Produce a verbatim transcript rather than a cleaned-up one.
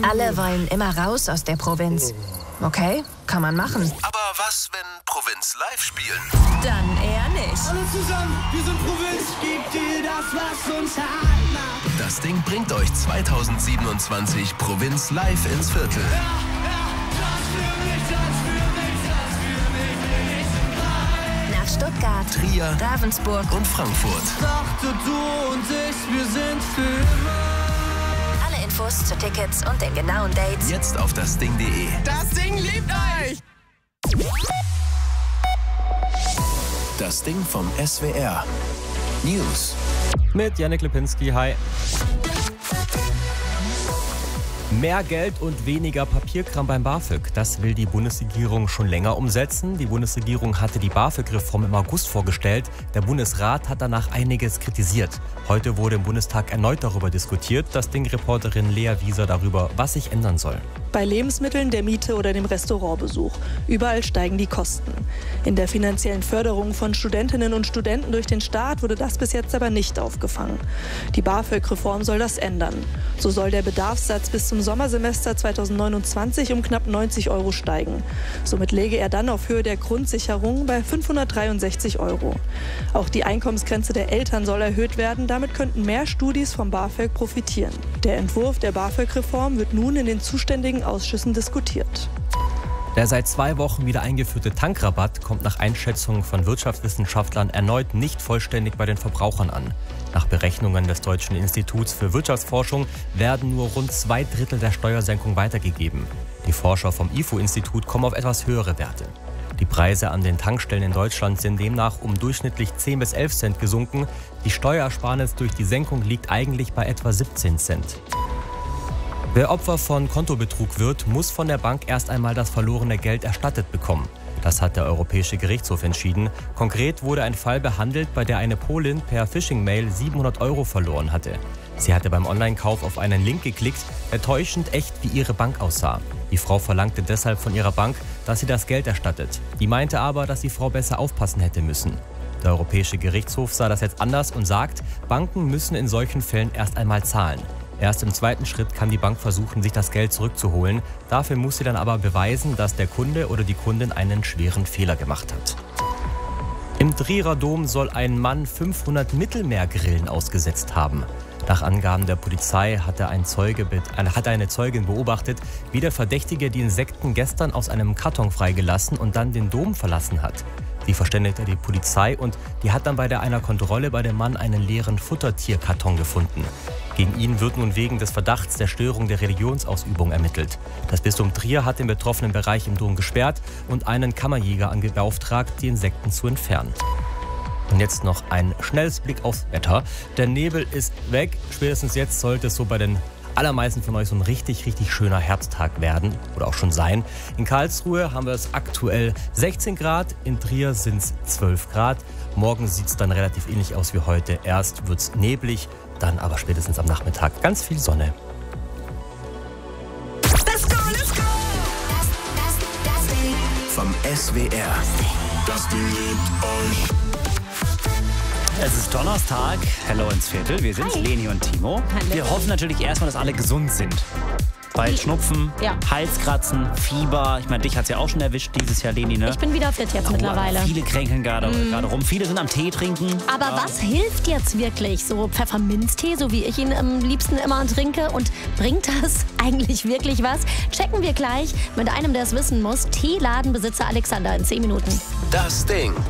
Alle wollen immer raus aus der Provinz. Okay, kann man machen. Aber was, wenn Provinz live spielen? Dann eher nicht. Alle zusammen, wir sind Provinz. Gib dir das, was uns halt macht. Das Ding bringt euch zweitausendsiebenundzwanzig Provinz live ins Viertel. Ja, ja, das für mich, das für mich, das für mich. Nach Stuttgart, Trier, Ravensburg und Frankfurt. Dachte du und ich, wir sind für immer. Alle Infos zu Tickets und den genauen Dates Jetzt auf dasding punkt de. Das Ding liebt euch. Das Ding vom S W R. News. Mit Jannik Lipinski, hi. Mehr Geld und weniger Papierkram beim BAföG. Das will die Bundesregierung schon länger umsetzen. Die Bundesregierung hatte die BAföG-Reform im August vorgestellt. Der Bundesrat hat danach einiges kritisiert. Heute wurde im Bundestag erneut darüber diskutiert. Das Ding-Reporterin Lea Wieser darüber, was sich ändern soll. Bei Lebensmitteln, der Miete oder dem Restaurantbesuch. Überall steigen die Kosten. In der finanziellen Förderung von Studentinnen und Studenten durch den Staat wurde das bis jetzt aber nicht aufgefangen. Die BAföG-Reform soll das ändern. So soll der Bedarfssatz bis zum Sommersemester zweitausendneunundzwanzig um knapp neunzig Euro steigen. Somit läge er dann auf Höhe der Grundsicherung bei fünfhundertdreiundsechzig Euro. Auch die Einkommensgrenze der Eltern soll erhöht werden. Damit könnten mehr Studis vom BAföG profitieren. Der Entwurf der BAföG-Reform wird nun in den zuständigen Ausschüssen diskutiert. Der seit zwei Wochen wieder eingeführte Tankrabatt kommt nach Einschätzungen von Wirtschaftswissenschaftlern erneut nicht vollständig bei den Verbrauchern an. Nach Berechnungen des Deutschen Instituts für Wirtschaftsforschung werden nur rund zwei Drittel der Steuersenkung weitergegeben. Die Forscher vom I F O-Institut kommen auf etwas höhere Werte. Die Preise an den Tankstellen in Deutschland sind demnach um durchschnittlich zehn bis elf Cent gesunken. Die Steuerersparnis durch die Senkung liegt eigentlich bei etwa siebzehn Cent. Wer Opfer von Kontobetrug wird, muss von der Bank erst einmal das verlorene Geld erstattet bekommen. Das hat der Europäische Gerichtshof entschieden. Konkret wurde ein Fall behandelt, bei der eine Polin per Phishing-Mail siebenhundert Euro verloren hatte. Sie hatte beim Online-Kauf auf einen Link geklickt, der täuschend echt wie ihre Bank aussah. Die Frau verlangte deshalb von ihrer Bank, dass sie das Geld erstattet. Die meinte aber, dass die Frau besser aufpassen hätte müssen. Der Europäische Gerichtshof sah das jetzt anders und sagt, Banken müssen in solchen Fällen erst einmal zahlen. Erst im zweiten Schritt kann die Bank versuchen, sich das Geld zurückzuholen. Dafür muss sie dann aber beweisen, dass der Kunde oder die Kundin einen schweren Fehler gemacht hat. Im Trierer Dom soll ein Mann fünfhundert Mittelmeergrillen ausgesetzt haben. Nach Angaben der Polizei hatte, ein Zeuge, hatte eine Zeugin beobachtet, wie der Verdächtige die Insekten gestern aus einem Karton freigelassen und dann den Dom verlassen hat. Die verständigte die Polizei und die hat dann bei der einer Kontrolle bei dem Mann einen leeren Futtertierkarton gefunden. Gegen ihn wird nun wegen des Verdachts der Störung der Religionsausübung ermittelt. Das Bistum Trier hat den betroffenen Bereich im Dom gesperrt und einen Kammerjäger beauftragt, die Insekten zu entfernen. Und jetzt noch ein schnelles Blick aufs Wetter. Der Nebel ist weg. Spätestens jetzt sollte es so bei den allermeisten von euch so ein richtig, richtig schöner Herbsttag werden oder auch schon sein. In Karlsruhe haben wir es aktuell sechzehn Grad, in Trier sind es zwölf Grad. Morgen sieht es dann relativ ähnlich aus wie heute. Erst wird es neblig, dann aber spätestens am Nachmittag ganz viel Sonne. Let's go, let's go. Vom S W R. Das Ding liebt euch. Es ist Donnerstag, hello ins Viertel. Wir sind Hi. Leni und Timo. Hallo. Wir hoffen natürlich erstmal, dass alle gesund sind. Weil Wie- Schnupfen, Ja. Halskratzen, Fieber. Ich meine, dich hat es ja auch schon erwischt dieses Jahr, Leni, ne? Ich bin wieder fit jetzt Oh, mittlerweile. Viele kränkeln gerade gerade rum. Viele sind am Tee trinken. Aber Ja. was hilft jetzt wirklich? So Pfefferminztee, so wie ich ihn am liebsten immer trinke? Und bringt das eigentlich wirklich was? Checken wir gleich mit einem, der es wissen muss. Teeladenbesitzer Alexander in zehn Minuten. Das Ding.